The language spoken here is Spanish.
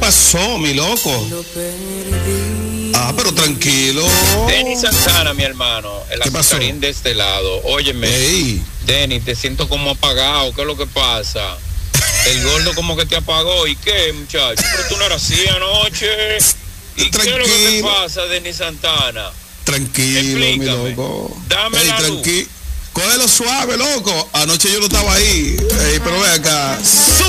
pasó, mi loco? Ah, pero tranquilo. Denis Santana, mi hermano, el azucarín de este lado. Óyeme, Denis, te siento como apagado. ¿Qué es lo que pasa? El gordo como que te apagó. ¿Y qué, muchacho? Pero tú no eras así anoche. ¿Y qué es lo que te pasa, Denis Santana? Tranquilo, explícame, mi loco. Dame la luz. Cógelo suave, loco. Anoche yo no estaba ahí. Pero ve acá.